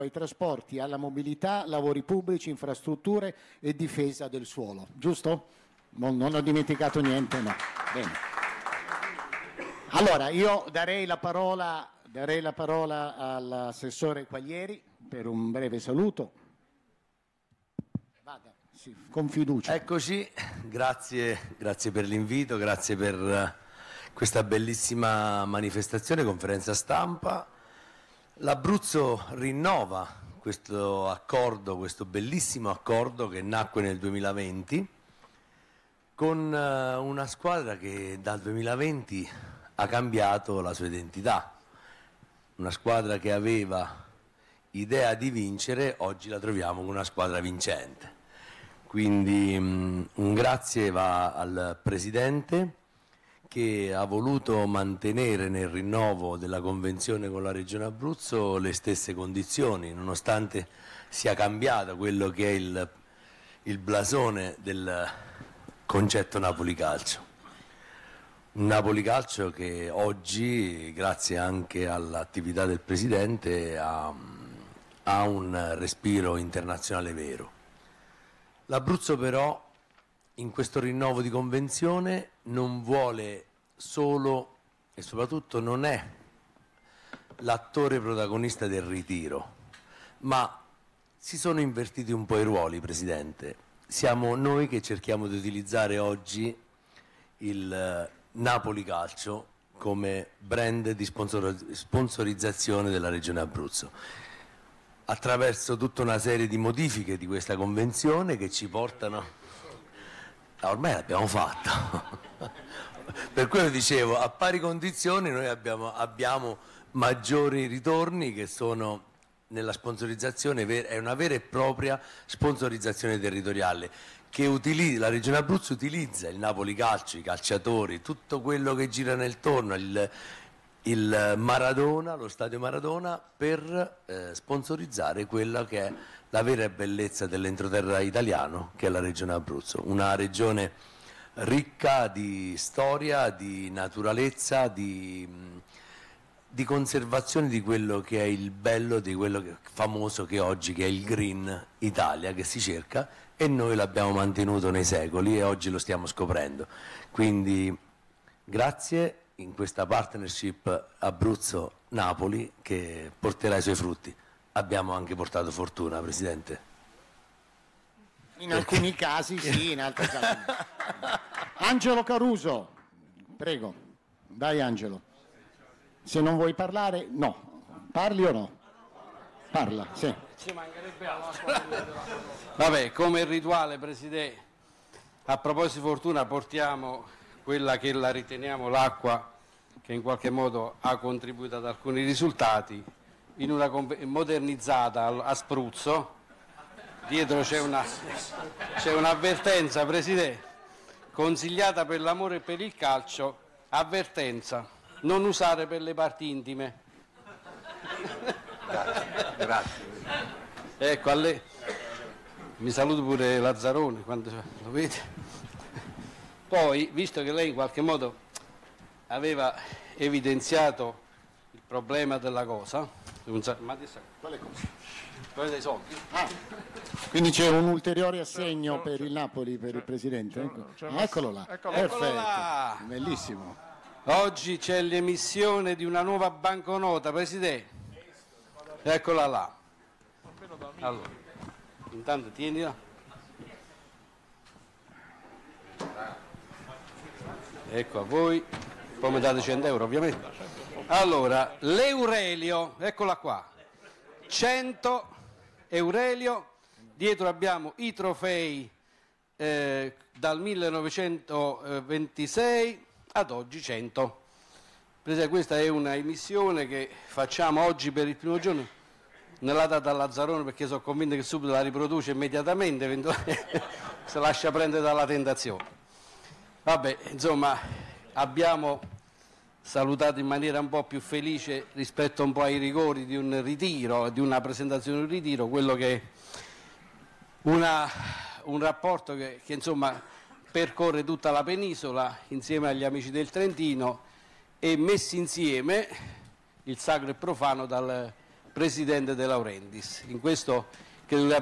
ai trasporti, alla mobilità, lavori pubblici, infrastrutture e difesa del suolo. Giusto? Non ho dimenticato niente, no. Bene. Allora, io darei la parola all'assessore Quaglieri per un breve saluto. Vada, sì, con fiducia. Eccoci, grazie per l'invito, grazie per questa bellissima manifestazione, conferenza stampa. L'Abruzzo rinnova questo accordo, questo bellissimo accordo che nacque nel 2020 con una squadra che dal 2020 ha cambiato la sua identità. Una squadra che aveva idea di vincere, oggi la troviamo con una squadra vincente. Quindi un grazie va al Presidente che ha voluto mantenere nel rinnovo della convenzione con la Regione Abruzzo le stesse condizioni, nonostante sia cambiato quello che è il blasone del concetto Napoli Calcio. Un Napoli Calcio che oggi, grazie anche all'attività del Presidente, ha un respiro internazionale vero. L'Abruzzo però in questo rinnovo di convenzione non vuole solo e soprattutto non è l'attore protagonista del ritiro, ma si sono invertiti un po' i ruoli, Presidente. Siamo noi che cerchiamo di utilizzare oggi il Napoli Calcio come brand di sponsorizzazione della Regione Abruzzo, attraverso tutta una serie di modifiche di questa convenzione che ci portano... Ormai l'abbiamo fatto, per quello dicevo, a pari condizioni noi abbiamo maggiori ritorni che sono nella sponsorizzazione, è una vera e propria sponsorizzazione territoriale, che la Regione Abruzzo utilizza il Napoli Calcio, i calciatori, tutto quello che gira nel torno, il Maradona, lo stadio Maradona, per sponsorizzare quella che è la vera bellezza dell'entroterra italiano, che è la regione Abruzzo, una regione ricca di storia, di naturalezza, di conservazione di quello che è il bello, di quello famoso che oggi che è il Green Italia, che si cerca, e noi l'abbiamo mantenuto nei secoli e oggi lo stiamo scoprendo. Quindi grazie in questa partnership Abruzzo-Napoli che porterà i suoi frutti. Abbiamo anche portato fortuna, Presidente. In alcuni casi sì, in altri casi no. Angelo Caruso, prego. Dai Angelo. Se non vuoi parlare, no. Parli o no? Parla, sì. Ci mancherebbe l'acqua. Vabbè, come rituale, Presidente, a proposito di fortuna portiamo quella che la riteniamo l'acqua che in qualche modo ha contribuito ad alcuni risultati in una modernizzata a spruzzo. Dietro c'è un'avvertenza, Presidente, consigliata per l'amore e per il calcio, avvertenza, non usare per le parti intime. Grazie. Ecco, a lei mi saluto pure Lazzaroni quando lo vede. Poi, visto che lei in qualche modo aveva evidenziato il problema della cosa, Quale cosa? quello dei soldi. Quindi c'è un ulteriore assegno per il Napoli, per il Presidente? Eccolo là. Perfetto. Là. Bellissimo. Oggi c'è l'emissione di una nuova banconota, Presidente. Eccola là. Allora, intanto tienila. Ecco a voi. Poi mi date 100 euro, ovviamente. Allora, l'Eurelio, eccola qua. 100 Eurelio. Dietro abbiamo i trofei dal 1926 ad oggi 100. Questa è una emissione che facciamo oggi per il primo giorno, nella data a Lazzarone, perché sono convinto che subito la riproduce immediatamente, se lascia prendere dalla tentazione. Vabbè, insomma, abbiamo salutato in maniera un po' più felice rispetto un po' ai rigori di un ritiro, di una presentazione di un ritiro, quello che è un rapporto che insomma percorre tutta la penisola insieme agli amici del Trentino e messi insieme il sacro e profano dal presidente De Laurentiis. In questo credo che